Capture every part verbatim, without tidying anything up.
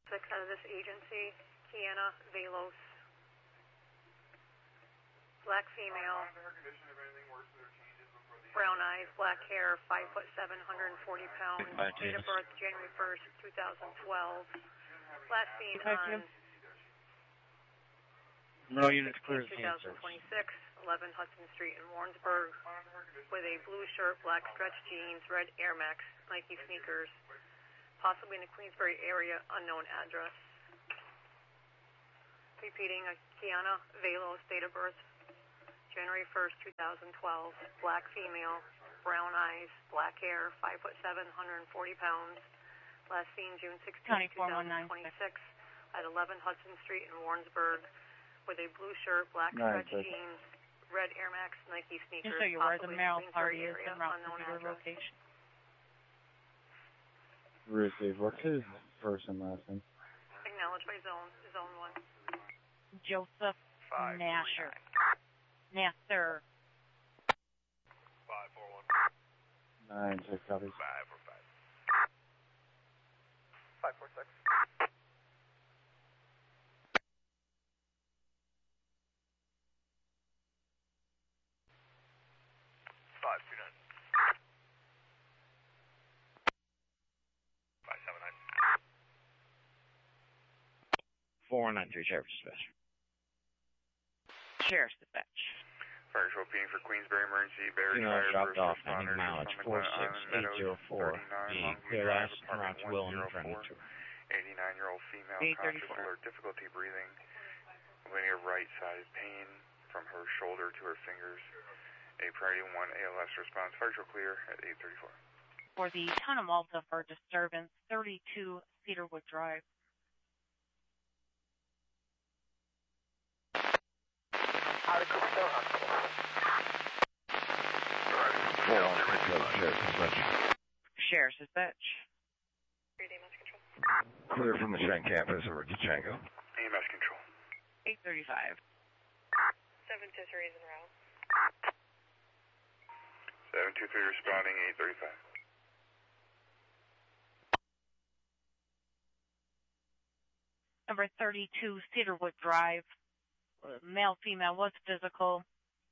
Six out of this agency, Kiana Velos. Black female. Brown eyes, black hair, five foot seven, one hundred forty pounds. Date of birth January first, two thousand twelve. Last seen on no units clear two thousand twenty-six, eleven Hudson Street in Warrensburg, with a blue shirt, black stretch jeans, red Air Max, Nike sneakers, possibly in the Queensbury area, unknown address. Repeating, a Kiana Velos, date of birth January first, two thousand twelve, black female, brown eyes, black hair, five foot seven, one hundred forty pounds. Last seen June sixteenth, two thousand twenty-six, at eleven Hudson Street in Warrensburg, with a blue shirt, black stretch jeans, red Air Max, Nike sneakers, just so you're possibly where the mail in party is area, and route unknown to your address. location. Received. What's his first and last name? Acknowledged by zone, zone one. Joseph Five, Nasher. Nasser. Five, four, one. Nine, six copies. Five, four, five. Five, four, six. Five, two, nine. Five, seven, nine. four one nine three, Sheriff's Dispatch. Sheriff's Dispatch. Fire Patrol P for Queensbury Emergency, Barry Female Fire, dropped first off, ending responders mileage from four McLeod six Island eight Meadows, zero four. thirty-nine, The Longview clear Drive, last and route apartment to Will and one oh friendly four. tour. eighty-nine-year-old female, eight conscious thirty-four. alert, difficulty breathing, linear right side pain from her shoulder to her fingers. A priority one A L S response. Fire Patrol clear at eight thirty-four. For the town of Malta for disturbance, thirty-two Cedarwood Drive. Sheriff's Dispatch. Clear from the Shank campus over to Django. A M S control. eight thirty-five. seven two three is en route. seven two three responding, eight thirty-five. Number thirty-two Cedarwood Drive. Uh, male, female was physical.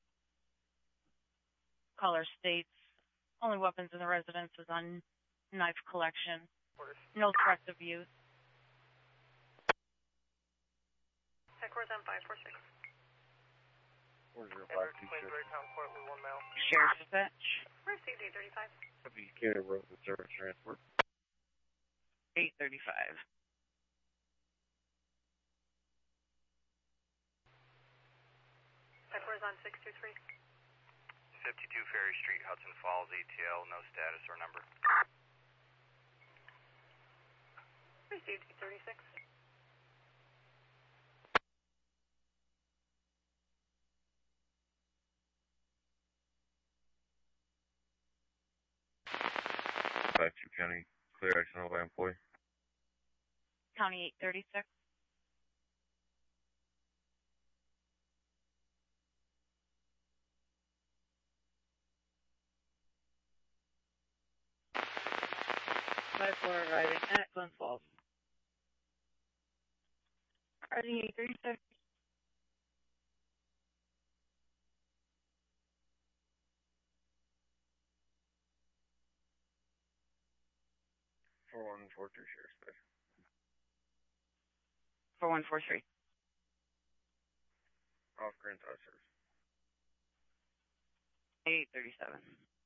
Caller states only weapons in the residence is on knife collection. No threats of use. Headquarters on five four six. four zero five two six. Sheriff's Dispatch. Received eight thirty-five. Cater Road with service transport. eight thirty-five. Headquarters on six two three. fifty-two Ferry Street, Hudson Falls, A T L, no status or number. Received eight thirty-six. Five two County, clear action by employee. County eight thirty-six. Five four arriving at Glen Falls. Arriving eight thirty-six. four one four three, Sheriff's Dispatch. four one four three. Off Grand Thought Service. eight thirty-seven.